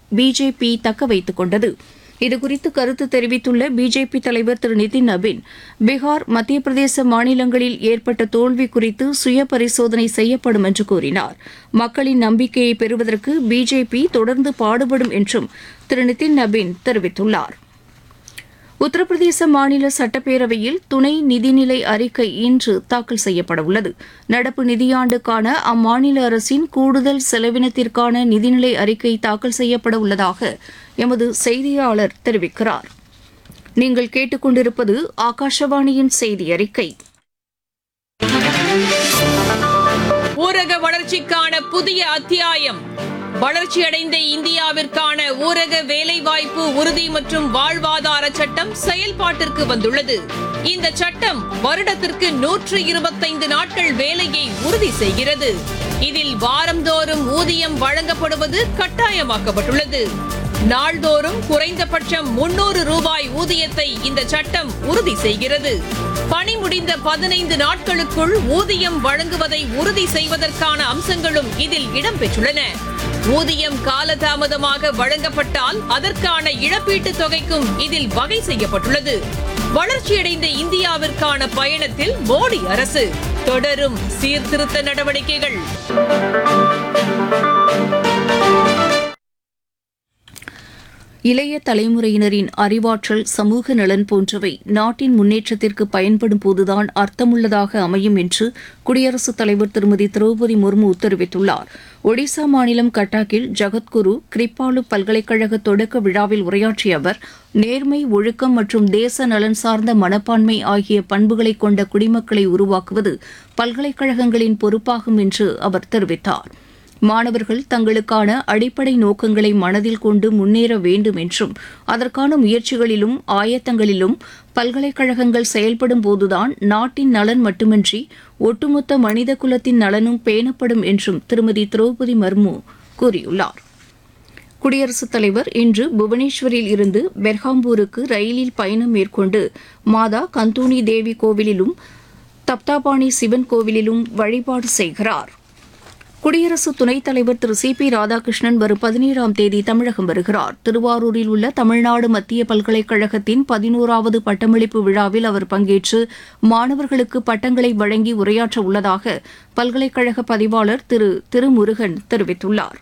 BJP தக்க வைத்துக் கொண்டது. இதுகுறித்து கருத்து தெரிவித்துள்ள பிஜேபி தலைவர் திரு நிதின் நபீன், பீகார், மத்திய பிரதேச மாநிலங்களில் ஏற்பட்ட தோல்வி குறித்து சுய பரிசோதனை செய்யப்படும் என்று கூறினார். மக்களின் நம்பிக்கையை பெறுவதற்கு பிஜேபி தொடர்ந்து பாடுபடும் என்றும் திரு நிதின் நபீன் தெரிவித்துள்ளார். உத்தரப்பிரதேச மாநில சட்டப்பேரவையில் துணை நிதிநிலை அறிக்கை இன்று தாக்கல் செய்யப்படவுள்ளது. நடப்பு நிதியாண்டுக்கான அம்மாநில அரசின் கூடுதல் செலவினத்திற்கான நிதிநிலை அறிக்கை தாக்கல் செய்யப்பட உள்ளதாக எமது செய்தியாளர் தெரிவிக்கிறார். நீங்கள் கேட்டுக்கொண்டிருப்பது ஆகாஷவாணியின் செய்தி அறிக்கை. ஊரக வளர்ச்சிக்கான புதிய அத்தியாயம். வளர்ச்சியடைந்த இந்தியாவிற்கான ஊரக வேலைவாய்ப்பு உறுதி மற்றும் வாழ்வாதார சட்டம் செயல்பாட்டிற்கு வந்துள்ளது. இந்த சட்டம் வருடத்திற்கு 125 நாட்கள் வேலையை உறுதி செய்கிறது. இதில் வாரந்தோறும் ஊதியம் வழங்கப்படுவது கட்டாயமாக்கப்பட்டுள்ளது. நாள்தோறும் குறைந்தபட்சம் 300 ரூபாய் ஊதியத்தை இந்த சட்டம் உறுதி செய்கிறது. பணி முடிந்த 15 நாட்களுக்குள் ஊதியம் வழங்குவதை உறுதி செய்வதற்கான அம்சங்களும் இதில் இடம்பெற்றுள்ளன. ஊதியம் காலதாமதமாக வழங்கப்பட்டால் அதற்கான இழப்பீட்டுத் தொகைக்கும் இதில் வகை செய்யப்பட்டுள்ளது. வளர்ச்சியடைந்த இந்தியாவிற்கான பயணத்தில் மோடி அரசு தொடரும் சீர்திருத்த நடவடிக்கைகள். இளைய தலைமுறையினரின் அறிவாற்றல், சமூக நலன் போன்றவை நாட்டின் முன்னேற்றத்திற்கு பயன்படும் போதுதான் அர்த்தமுள்ளதாக அமையும் என்று குடியரசுத் தலைவர் திருமதி திரௌபதி முர்மு தெரிவித்துள்ளார். ஒடிசா மாநிலம் கட்டாக்கில் ஜகத்குரு கிரிப்பாலு பல்கலைக்கழக தொடக்க விழாவில் உரையாற்றிய அவர், நேர்மை, ஒழுக்கம் மற்றும் தேச நலன் சார்ந்த மனப்பான்மை ஆகிய பண்புகளை கொண்ட குடிமக்களை உருவாக்குவது பல்கலைக்கழகங்களின் பொறுப்பாகும் என்று அவர் தெரிவித்தார். மாணவர்கள் தங்களுக்கான அடிப்படை நோக்கங்களை மனதில் கொண்டு முன்னேற வேண்டும் என்றும், அதற்கான முயற்சிகளிலும் ஆயத்தங்களிலும் பல்கலைக்கழகங்கள் செயல்படும் போதுதான் நாட்டின் நலன் மட்டுமின்றி ஒட்டுமொத்த மனித குலத்தின் நலனும் பேணப்படும் என்றும் திருமதி திரௌபதி முர்மு கூறியுள்ளார். குடியரசுத் தலைவர் இன்று புவனேஸ்வரில் இருந்து பெர்ஹாம்பூருக்கு ரயிலில் பயணம் மேற்கொண்டு மாதா கந்தூனி தேவி கோவிலிலும் தப்தாபாணி சிவன் கோவிலிலும் வழிபாடு செய்கிறார். குடியரசு துணைத் தலைவர் திரு சி பி ராதாகிருஷ்ணன் வரும் 17ஆம் தேதி தமிழகம் வருகிறார். திருவாரூரில் உள்ள தமிழ்நாடு மத்திய பல்கலைக்கழகத்தின் 11வது பட்டமளிப்பு விழாவில் அவர் பங்கேற்று மாணவர்களுக்கு பட்டங்களை வழங்கி உரையாற்ற உள்ளதாக பல்கலைக்கழக பதிவாளர் திரு திருமுருகன் தெரிவித்துள்ளார்.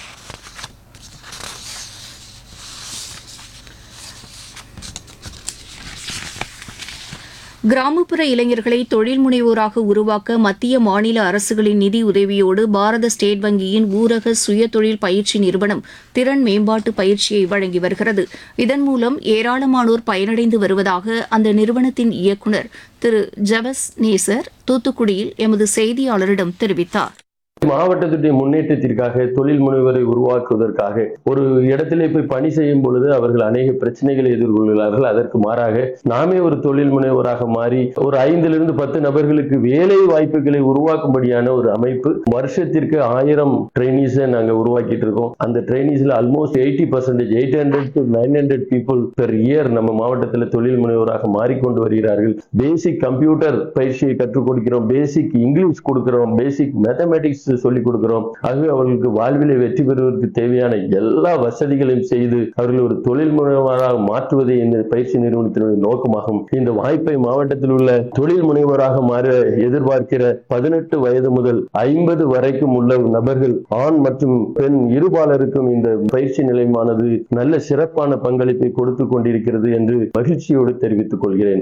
கிராமப்புற இளைஞர்களை தொழில் முனைவோராக உருவாக்க மத்திய மாநில அரசுகளின் நிதி உதவியோடு பாரத ஸ்டேட் வங்கியின் ஊரக சுய தொழில் பயிற்சி நிறுவனம் திறன் மேம்பாட்டு பயிற்சியை வழங்கி வருகிறது. இதன் மூலம் ஏராளமானோர் பயனடைந்து வருவதாக அந்த நிறுவனத்தின் இயக்குநர் திரு ஜவஸ் நேசர் தூத்துக்குடியில் எமது செய்தியாளரிடம் தெரிவித்தார். மாவட்டத்துடைய முன்னேற்றத்திற்காக தொழில் முனைவரை உருவாக்குவதற்காக ஒரு இடத்திலே போய் பணி செய்யும் பொழுது அவர்கள் அநேக பிரச்சனைகளை எதிர்கொள்கிறார்கள். அதற்கு மாறாக நாமே ஒரு தொழில் முனைவராக மாறி ஒரு 5 to 10 நபர்களுக்கு வேலை வாய்ப்புகளை உருவாக்கும்படியான ஒரு அமைப்பு. வருஷத்திற்கு 1000 ட்ரெயினிஸை நாங்க உருவாக்கிட்டு இருக்கோம். அந்த ட்ரெயினிஸ்ல almost 80%, 800 to 900 people per year நம்ம மாவட்டத்தில் தொழில் முனைவராக மாறிக்கொண்டு வருகிறார்கள். பேசிக் கம்ப்யூட்டர் பயிற்சியை கற்றுக் கொடுக்கிறோம், பேசிக் இங்கிலீஷ் கொடுக்கிறோம், பேசிக் மேத்தமேட்டிக்ஸ் சொல்லிக் கொடுக்கிறோம். ஆகவே அவர்களுக்கு வாழ்விலை வெற்றி பெறுவதற்கு தேவையான எல்லா வசதிகளையும் செய்து அவர்கள் ஒரு தொழில் முனைவராக மாற்றுவதே இந்த பயிற்சி நிறுவனத்தினுடைய நோக்கமாகும். இந்த வாய்ப்பை மாவட்டத்தில் உள்ள தொழில் முனைவராக மாற எதிர்பார்க்கிற 18 வயது முதல் 50 வரைக்கும் உள்ள நபர்கள், ஆண் மற்றும் பெண் இருபாலருக்கும் இந்த பயிற்சி நிலையமானது நல்ல சிறப்பான பங்களிப்பை கொடுத்துக் கொண்டிருக்கிறது என்று மகிழ்ச்சியோடு தெரிவித்துக் கொள்கிறேன்.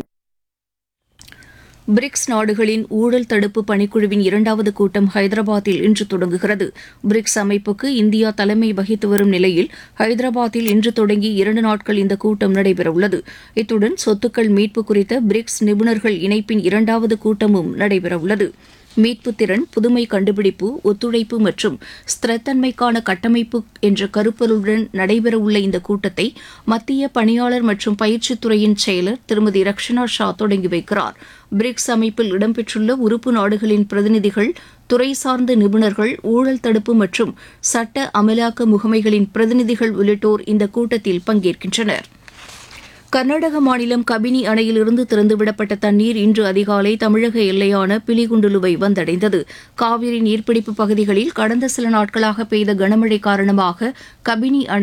பிரிக்ஸ் நாடுகளின் ஊழல் தடுப்பு பணிக்குழுவின் 2வது கூட்டம் ஹைதராபாத்தில் இன்று தொடங்குகிறது. பிரிக்ஸ் அமைப்புக்கு இந்தியா தலைமை வகித்து வரும் நிலையில் ஹைதராபாத்தில் இன்று தொடங்கி 2 நாட்கள் இந்த கூட்டம் நடைபெறவுள்ளது. இத்துடன் சொத்துக்கள் மீட்பு குறித்த பிரிக்ஸ் நிபுணர்கள் இணைப்பின் 2வது கூட்டமும் நடைபெறவுள்ளது. மீட்பு திறன், புதுமை கண்டுபிடிப்பு, ஒத்துழைப்பு மற்றும் ஸ்திரத்தன்மைக்கான கட்டமைப்பு என்ற கருப்பொருளுடன் நடைபெறவுள்ள இந்த கூட்டத்தை மத்திய பணியாளர் மற்றும் பயிற்சித்துறையின் செயலர் திருமதி ரக்ஷனா ஷா தொடங்கி வைக்கிறார். பிரிக்ஸ் அமைப்பில் இடம்பெற்றுள்ள உறுப்பு நாடுகளின் பிரதிநிதிகள், துறை சார்ந்த நிபுணர்கள், ஊழல் தடுப்பு மற்றும் சட்ட அமலாக்க முகமைகளின் பிரதிநிதிகள் உள்ளிட்டோர் இந்த கூட்டத்தில் பங்கேற்கின்றனர். கர்நாடக மாநிலம் கபினி அணையிலிருந்து திறந்துவிடப்பட்ட தண்ணீர் இன்று அதிகாலை தமிழக எல்லையான பிலிகுண்டுலுவை வந்தடைந்தது. காவிரி நீர்பிடிப்பு பகுதிகளில் கடந்த சில நாட்களாக பெய்த கனமழை காரணமாக கபினி அணை